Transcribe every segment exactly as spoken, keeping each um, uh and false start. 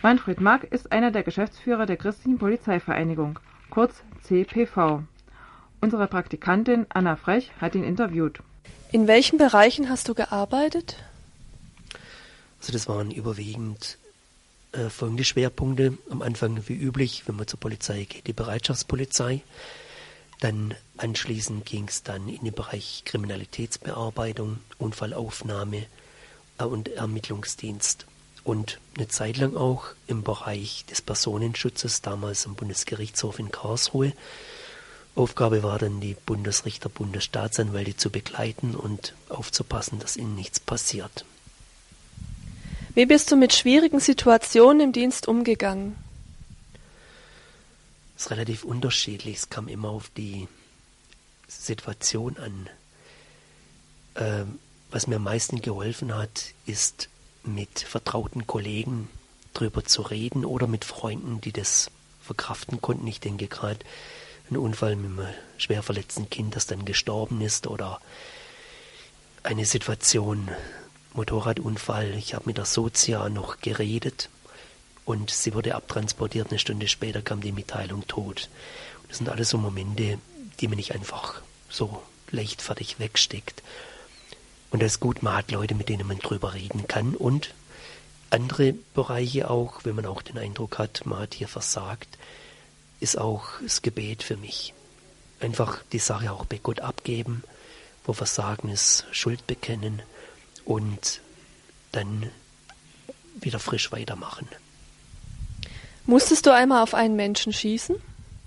Manfred Mack ist einer der Geschäftsführer der Christlichen Polizeivereinigung, kurz C P V. Unsere Praktikantin Anna Frech hat ihn interviewt. In welchen Bereichen hast du gearbeitet? Also das waren überwiegend äh, folgende Schwerpunkte. Am Anfang wie üblich, wenn man zur Polizei geht, die Bereitschaftspolizei. Dann anschließend ging es dann in den Bereich Kriminalitätsbearbeitung, Unfallaufnahme äh, und Ermittlungsdienst. Und eine Zeit lang auch im Bereich des Personenschutzes, damals am Bundesgerichtshof in Karlsruhe. Aufgabe war dann, die Bundesrichter, Bundesstaatsanwälte zu begleiten und aufzupassen, dass ihnen nichts passiert. Wie bist du mit schwierigen Situationen im Dienst umgegangen? Es ist relativ unterschiedlich. Es kam immer auf die Situation an. Ähm, was mir am meisten geholfen hat, ist mit vertrauten Kollegen drüber zu reden oder mit Freunden, die das verkraften konnten. Ich denke gerade ein Unfall mit einem schwer verletzten Kind, das dann gestorben ist, oder eine Situation, Motorradunfall. Ich habe mit der Sozia noch geredet und sie wurde abtransportiert. Eine Stunde später kam die Mitteilung tot. Und das sind alles so Momente, die man nicht einfach so leichtfertig wegsteckt. Und das ist gut, man hat Leute, mit denen man drüber reden kann, und andere Bereiche auch, wenn man auch den Eindruck hat, man hat hier versagt, ist auch das Gebet für mich. Einfach die Sache auch bei Gott abgeben, wo Versagen ist, Schuld bekennen und dann wieder frisch weitermachen. Musstest du einmal auf einen Menschen schießen?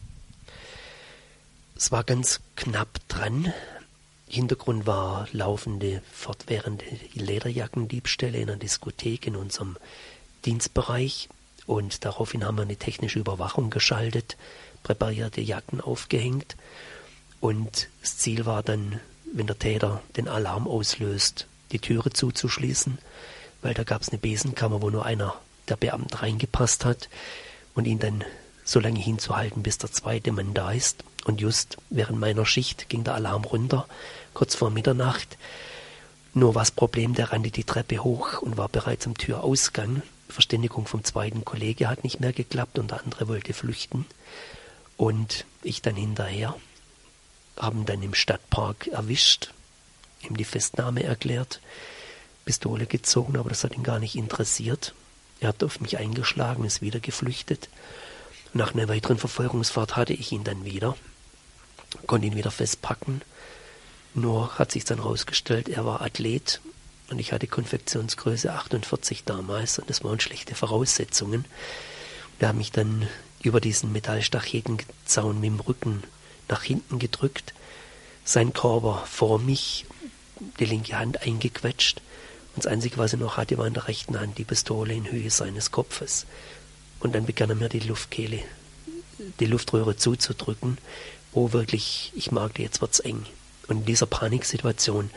Es war ganz knapp dran. Hintergrund war laufende, fortwährende Lederjackendiebstähle in einer Diskothek in unserem Dienstbereich. Und daraufhin haben wir eine technische Überwachung geschaltet, präparierte Jacken aufgehängt. Und das Ziel war dann, wenn der Täter den Alarm auslöst, die Türe zuzuschließen, weil da gab es eine Besenkammer, wo nur einer der Beamten reingepasst hat, und ihn dann so lange hinzuhalten, bis der zweite Mann da ist. Und just während meiner Schicht ging der Alarm runter, kurz vor Mitternacht. Nur war das Problem, der rannte die Treppe hoch und war bereits am Türausgang. Verständigung vom zweiten Kollege hat nicht mehr geklappt und der andere wollte flüchten. Und ich dann hinterher, haben dann im Stadtpark erwischt, ihm die Festnahme erklärt, Pistole gezogen, aber das hat ihn gar nicht interessiert. Er hat auf mich eingeschlagen, ist wieder geflüchtet. Nach einer weiteren Verfolgungsfahrt hatte ich ihn dann wieder, konnte ihn wieder festpacken. Nur hat sich dann herausgestellt, er war Athlet und ich hatte Konfektionsgröße achtundvierzig damals, und das waren schlechte Voraussetzungen. Er hat mich dann über diesen Metallstachelzaun mit dem Rücken nach hinten gedrückt, sein Körper vor mich, die linke Hand eingequetscht, und das Einzige, was er noch hatte, war in der rechten Hand die Pistole in Höhe seines Kopfes. Und dann begann er mir die Luftkehle, die Luftröhre zuzudrücken, wo wirklich, ich merkte, jetzt wird's eng. Und in dieser Paniksituation,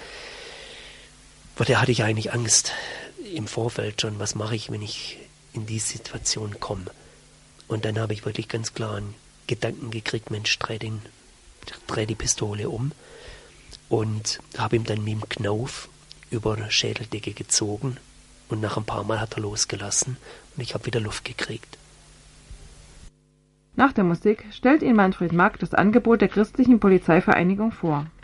vor der hatte ich eigentlich Angst im Vorfeld schon, was mache ich, wenn ich in die Situation komme. Und dann habe ich wirklich ganz klar einen Gedanken gekriegt, Mensch, dreh, den, dreh die Pistole um, und habe ihm dann mit dem Knauf über die Schädeldecke gezogen, und nach ein paar Mal hat er losgelassen und ich habe wieder Luft gekriegt. Nach der Musik stellt Ihnen Manfred Mack das Angebot der Christlichen Polizeivereinigung vor.